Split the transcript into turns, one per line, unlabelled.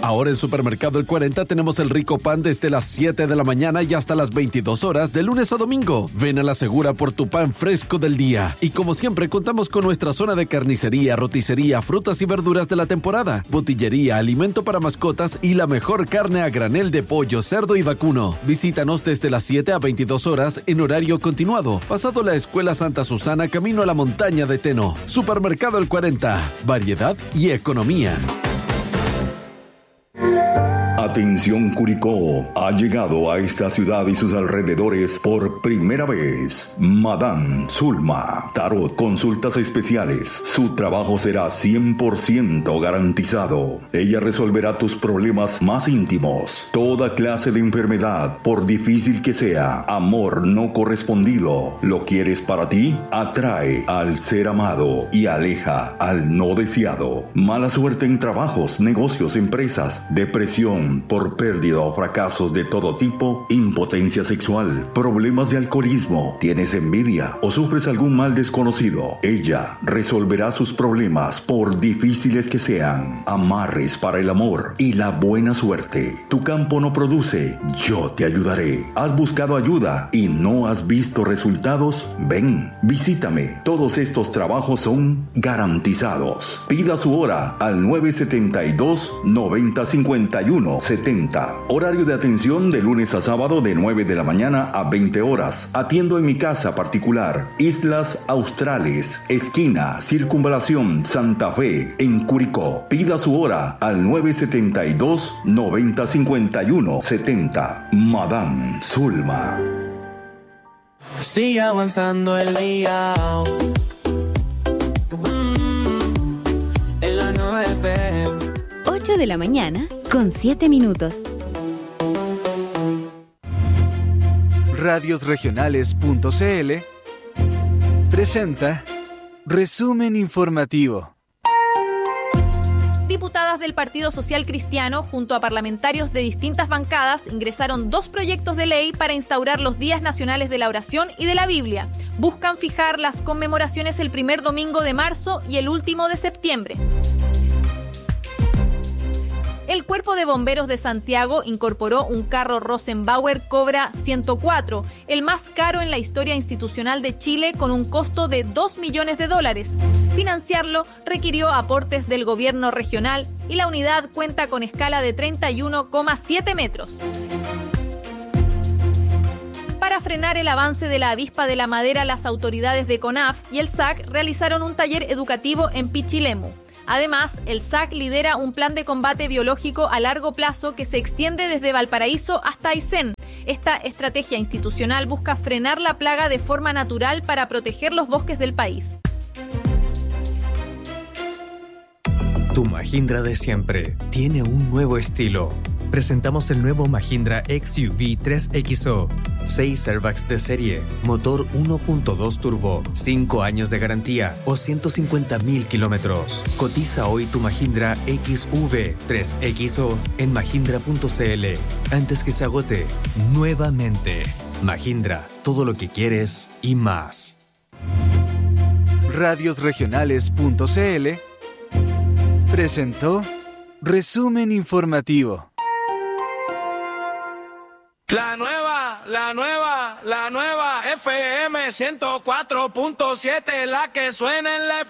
Ahora en Supermercado El 40 tenemos el rico pan desde las 7 de la mañana y hasta las 22 horas de lunes a domingo. Ven a la Segura por tu pan fresco del día. Y como siempre contamos con nuestra zona de carnicería, roticería, frutas y verduras de la temporada, botillería, alimento para mascotas y la mejor carne a granel de pollo, cerdo y vacuno. Visítanos desde las 7 a 22 horas en horario continuado, pasado la Escuela Santa Susana, camino a la montaña de Teno. Supermercado El 40, variedad y economía.
Atención Curicó, ha llegado a esta ciudad y sus alrededores por primera vez Madame Zulma, Tarot, consultas especiales. Su trabajo será 100% garantizado. Ella resolverá tus problemas más íntimos, toda clase de enfermedad, por difícil que sea, amor no correspondido. ¿Lo quieres para ti? Atrae al ser amado y aleja al no deseado. Mala suerte en trabajos, negocios, empresas, depresión por pérdida o fracasos de todo tipo, impotencia sexual, problemas de alcoholismo, tienes envidia o sufres algún mal desconocido. Ella resolverá sus problemas por difíciles que sean. Amarres para el amor y la buena suerte. Tu campo no produce, yo te ayudaré. ¿Has buscado ayuda y no has visto resultados? Ven, visítame. Todos estos trabajos son garantizados. Pida su hora al 972-9051-70. Horario de atención de lunes a sábado de 9 de la mañana a 20 horas. Atiendo en mi casa particular, Islas Australes, esquina Circunvalación Santa Fe, en Curicó. Pida su hora al 972-9051-70. Madame Zulma.
Sigue avanzando el día. En la 9 FM.
8 de la mañana con 7 minutos.
Radiosregionales.cl presenta Resumen Informativo.
Diputadas del Partido Social Cristiano, junto a parlamentarios de distintas bancadas, ingresaron 2 proyectos de ley para instaurar los días nacionales de la oración y de la Biblia. Buscan fijar las conmemoraciones el primer domingo de marzo y el último de septiembre. El Cuerpo de Bomberos de Santiago incorporó un carro Rosenbauer Cobra 104, el más caro en la historia institucional de Chile, con un costo de $2 millones. Financiarlo requirió aportes del gobierno regional y la unidad cuenta con escala de 31,7 metros. Para frenar el avance de la avispa de la madera, las autoridades de CONAF y el SAC realizaron un taller educativo en Pichilemu. Además, el SAC lidera un plan de combate biológico a largo plazo que se extiende desde Valparaíso hasta Aysén. Esta estrategia institucional busca frenar la plaga de forma natural para proteger los bosques del país.
Tu Mahindra de siempre tiene un nuevo estilo. Presentamos el nuevo Mahindra XUV 3XO. 6 airbags de serie, motor 1.2 turbo, 5 años de garantía o 150,000 kilómetros. Cotiza hoy tu Mahindra XV 3XO en mahindra.cl antes que se agote nuevamente. Mahindra, todo lo que quieres y más.
Radiosregionales.cl presentó Resumen Informativo.
La nueva FM 104.7, la que suena en la